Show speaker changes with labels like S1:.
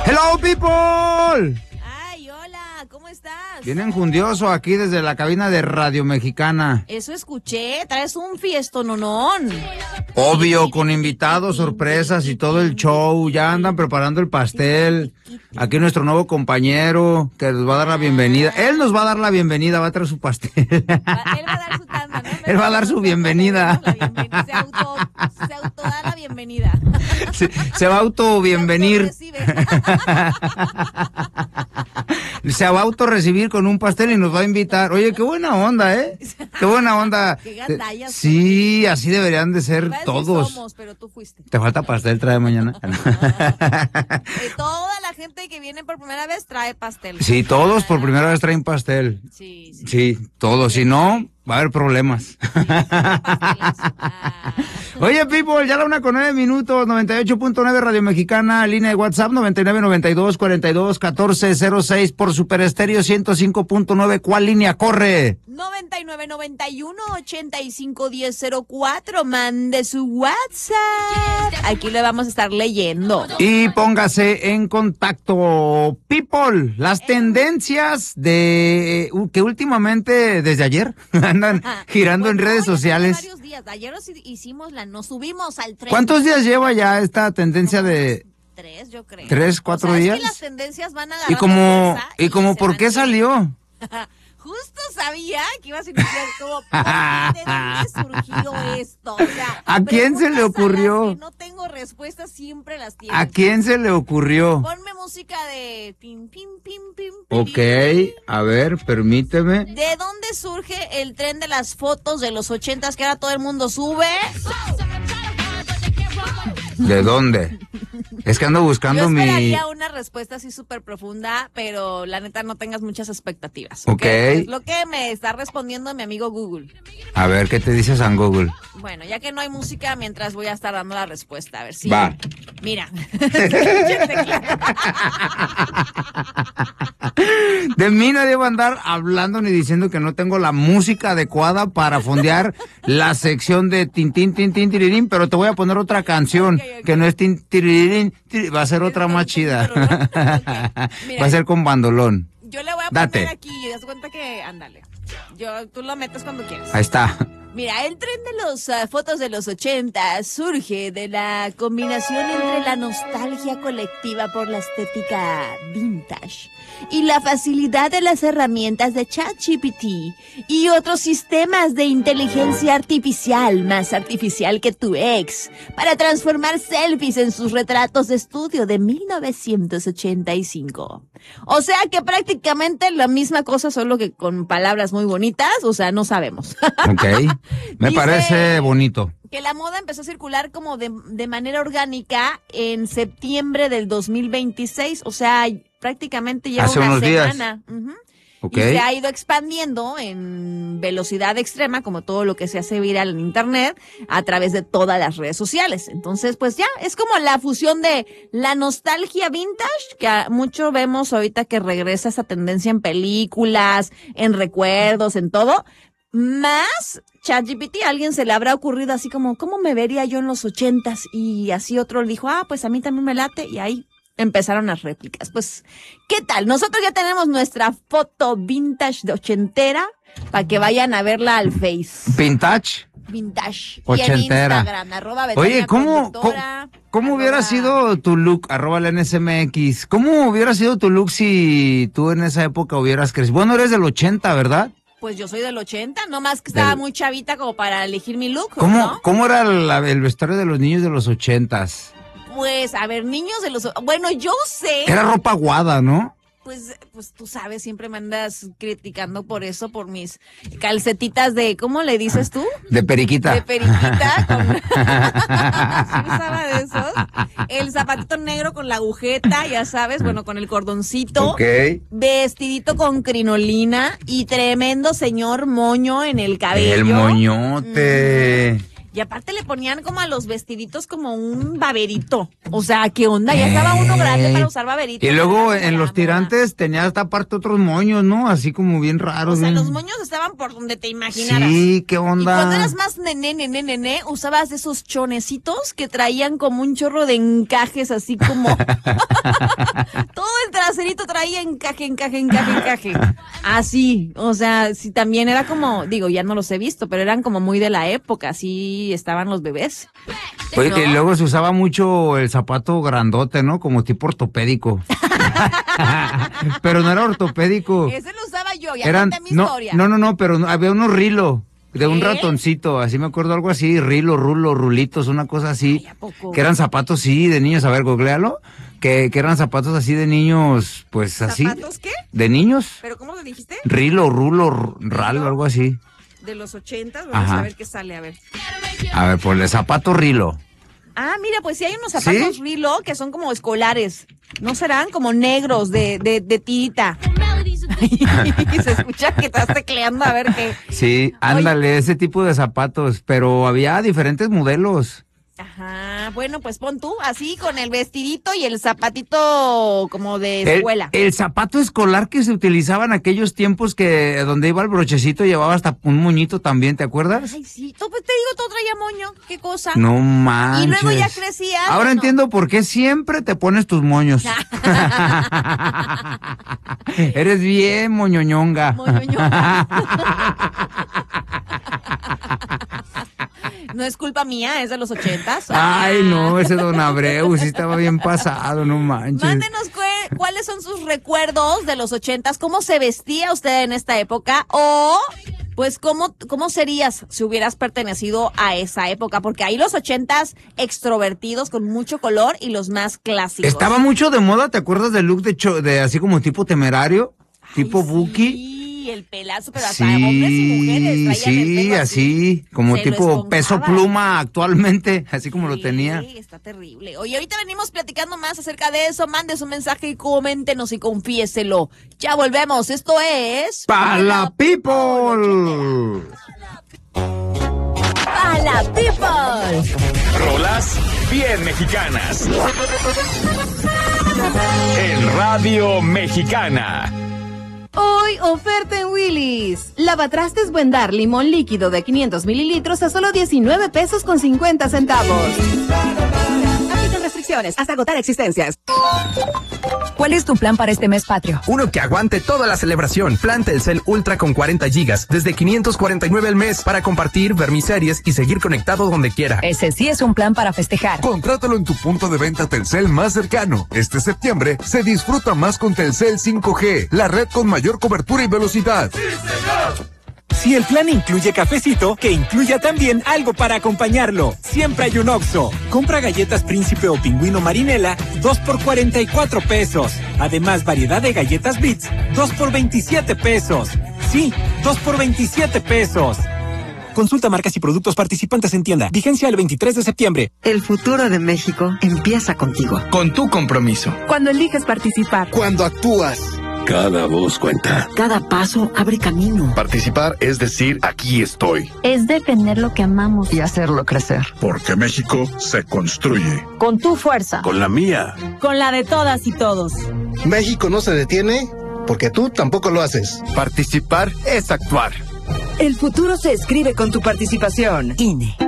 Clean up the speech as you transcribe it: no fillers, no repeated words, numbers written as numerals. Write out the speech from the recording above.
S1: Hello, people.
S2: Ay, hola, ¿cómo estás?
S1: Bien enjundioso aquí desde la cabina de Radio Mexicana.
S2: Eso escuché, traes un fiestononón.
S1: Obvio, con invitados, sorpresas y todo el show. Ya andan preparando el pastel. Aquí nuestro nuevo compañero que nos va a dar la bienvenida. Él nos va a dar la bienvenida, va a traer su pastel.
S2: Él va a dar su tanda, ¿no?
S1: Él va a dar su bienvenida.
S2: Se auto da la bienvenida.
S1: Se va a auto bienvenir. Se va a auto recibir con un pastel y nos va a invitar. Oye, qué buena onda, ¿eh? Qué buena onda.
S2: Qué gandallas.
S1: Sí, así deberían de ser todos.
S2: Somos, pero tú fuiste.
S1: ¿Te falta pastel? Trae mañana.
S2: Toda la gente que viene por primera vez trae pastel.
S1: Sí, todos por primera vez traen pastel. Sí, todos. Si no, va a haber problemas. Oye, people, ya la 1:09, 98.9 Radio Mexicana, línea de WhatsApp 9992421406 por Super Estéreo 105.9. ¿Cuál línea corre?
S2: 9991-851004. Mande su WhatsApp. Aquí le vamos a estar leyendo.
S1: Y póngase en contacto, people. Las tendencias de que últimamente, desde ayer, andan girando en redes sociales.
S2: Varios días. Ayer nos subimos al tren.
S1: ¿Cuántos días lleva ya esta tendencia de
S2: 3, yo creo?
S1: 3, 4 días.
S2: Es que las tendencias van a agarrar
S1: ¿Y como por qué salió?
S2: Justo sabía que ibas a iniciar como, ¿de dónde surgió esto? O sea,
S1: ¿a quién se le ocurrió?
S2: Que no tengo respuestas, siempre las tienes.
S1: ¿A quién se le ocurrió?
S2: Ponme música de pim, pim, pim, pim.
S1: Ok, a ver, permíteme.
S2: ¿De dónde surge el tren de las fotos de los 80s que ahora todo el mundo sube?
S1: ¿De dónde? Es que ando buscando
S2: Yo esperaría una respuesta así súper profunda, pero la neta no tengas muchas expectativas.
S1: Ok.
S2: Es lo que me está respondiendo mi amigo Google.
S1: A ver, ¿qué te dice San Google?
S2: Bueno, ya que no hay música, mientras voy a estar dando la respuesta. A ver si...
S1: Va.
S2: Mira.
S1: De mí nadie va a andar hablando ni diciendo que no tengo la música adecuada para fondear la sección de tin, tin, tin, tin, tirirín, pero te voy a poner otra canción que no es tin, tirirín, va a ser otra más chida.
S2: Mira,
S1: va a ser con bandolón.
S2: Yo le voy a poner aquí, das cuenta que, ándale. Tú lo metes cuando quieras.
S1: Ahí está.
S2: Mira, el tren de los fotos de los 80 surge de la combinación entre la nostalgia colectiva por la estética vintage y la facilidad de las herramientas de ChatGPT y otros sistemas de inteligencia artificial, más artificial que tu ex, para transformar selfies en sus retratos de estudio de 1985. O sea que prácticamente la misma cosa, solo que con palabras muy bonitas, o sea, no sabemos.
S1: Ok, me parece bonito.
S2: Que la moda empezó a circular como de manera orgánica en septiembre del 2026, o sea, prácticamente lleva
S1: hace
S2: una
S1: unos
S2: semana.
S1: Días.
S2: Okay. Y se ha ido expandiendo en velocidad extrema, como todo lo que se hace viral en internet, a través de todas las redes sociales. Entonces, pues ya, es como la fusión de la nostalgia vintage, que mucho vemos ahorita que regresa esa tendencia en películas, en recuerdos, en todo, más ChatGPT. A alguien se le habrá ocurrido así como, ¿cómo me vería yo en los 80s? Y así otro le dijo, pues a mí también me late, y ahí empezaron las réplicas. Pues, ¿qué tal? Nosotros ya tenemos nuestra foto vintage de ochentera para que vayan a verla al Face.
S1: ¿Vintage?
S2: Vintage.
S1: Ochentera.
S2: Y en Instagram,
S1: Oye, ¿cómo hubiera sido tu look? @la NSMX. ¿Cómo hubiera sido tu look si tú en esa época hubieras crecido? Bueno, eres del 80, ¿verdad?
S2: Pues yo soy del 80, nomás que estaba muy chavita como para elegir mi look,
S1: ¿no? ¿Cómo era el vestuario de los niños de los 80s?
S2: Pues, a ver, niños de los... Bueno, yo sé...
S1: Era ropa aguada, ¿no?
S2: Pues tú sabes, siempre me andas criticando por eso, por mis calcetitas de... ¿Cómo le dices tú?
S1: De periquita.
S2: De periquita. ¿Sí usaba de esos? El zapatito negro con la agujeta, ya sabes, bueno, con el cordoncito.
S1: Ok.
S2: Vestidito con crinolina y tremendo señor moño en el cabello.
S1: El moñote.
S2: Y aparte le ponían como a los vestiditos como un baberito. O sea, ¿qué onda? Ya estaba uno grande para usar baberito.
S1: Y luego en los tirantes tenía hasta aparte otros moños, ¿no? Así como bien raros.
S2: O sea,
S1: bien...
S2: los moños estaban por donde te imaginaras.
S1: Sí, ¿qué onda?
S2: Y cuando eras más nené, usabas esos chonecitos que traían como un chorro de encajes, así como... Todo el traserito traía encaje. Así, o sea, sí, también era como, digo, ya no los he visto, pero eran como muy de la época, así estaban los bebés.
S1: Oye,
S2: ¿no?
S1: y luego se usaba mucho el zapato grandote, ¿no? Como tipo ortopédico. Pero no era ortopédico.
S2: Ese lo usaba yo, ya conté mi historia.
S1: No, pero había unos rilo de un ratoncito, así me acuerdo, algo así, rulitos, una cosa así.
S2: Ay, ¿a poco?
S1: Que eran zapatos, sí, de niños, a ver, googlealo. Que eran zapatos así de niños, pues así.
S2: ¿Zapatos qué?
S1: De niños.
S2: ¿Pero cómo lo dijiste?
S1: Ralo, algo así.
S2: De los 80s, vamos a ver qué sale, a ver.
S1: A ver, pues el zapato rilo.
S2: Ah, mira, pues sí hay unos zapatos Rilo que son como escolares. ¿No serán? Como negros de tirita. Se escucha que estás tecleando a ver qué.
S1: Sí, ándale, ese tipo de zapatos, pero había diferentes modelos.
S2: Ajá, bueno, pues pon tú así con el vestidito y el zapatito como de escuela.
S1: El zapato escolar que se utilizaba en aquellos tiempos que donde iba el brochecito llevaba hasta un moñito también, ¿te acuerdas?
S2: Ay, sí, pues te digo, todo traía moño, qué cosa.
S1: No manches.
S2: Y luego ya crecía.
S1: Ahora entiendo por qué siempre te pones tus moños. Eres bien moñoñonga.
S2: Moñoñonga. No es culpa mía, es de los 80s.
S1: Ay, no, ese Don Abreu sí estaba bien pasado, no manches.
S2: Mándenos cuáles son sus recuerdos de los 80s, cómo se vestía usted en esta época o pues cómo serías si hubieras pertenecido a esa época, porque ahí los 80s extrovertidos con mucho color y los más clásicos.
S1: Estaba mucho de moda, ¿te acuerdas del look de así como tipo Temerario? Tipo Buki.
S2: Sí, el pelazo, pero hasta hombres y mujeres traían el pelo
S1: así, como tipo Peso Pluma actualmente, así como lo tenía.
S2: Sí, está terrible. Oye, ahorita venimos platicando más acerca de eso. Mande su mensaje y coméntenos y confiéselo. Ya volvemos. Esto es...
S1: ¡Pala People!
S2: ¡Pala People!
S3: Rolas bien mexicanas. En Radio Mexicana.
S4: Hoy, oferta en Willy's. Lavatrastes Buendar limón líquido de 500 mililitros a solo 19 pesos con 50 centavos. Aplican restricciones hasta agotar existencias.
S5: ¿Cuál es tu plan para este mes patrio?
S6: Uno que aguante toda la celebración. Plan Telcel Ultra con 40 gigas, desde 549 al mes, para compartir, ver mis series y seguir conectado donde quiera.
S5: Ese sí es un plan para festejar.
S7: Contrátalo en tu punto de venta Telcel más cercano. Este septiembre se disfruta más con Telcel 5G, la red con mayor cobertura y velocidad. ¡Sí, señor!
S8: Si el plan incluye cafecito, que incluya también algo para acompañarlo. Siempre hay un Oxxo. Compra galletas Príncipe o Pingüino Marinela, 2 por 44 pesos. Además, variedad de galletas Bits, 2 por 27 pesos. Sí, 2 por 27 pesos. Consulta marcas y productos participantes en tienda. Vigencia el 23 de septiembre.
S9: El futuro de México empieza contigo.
S6: Con tu compromiso.
S4: Cuando eliges participar.
S7: Cuando actúas.
S10: Cada voz cuenta.
S9: Cada paso abre camino.
S10: Participar es decir, aquí estoy.
S11: Es defender lo que amamos
S9: Y hacerlo crecer.
S10: Porque México se construye.
S11: con tu fuerza.
S10: Con la mía.
S2: Con la de todas y todos.
S12: México no se detiene porque tú tampoco lo haces.
S6: Participar es actuar.
S9: El futuro se escribe con tu participación. INE.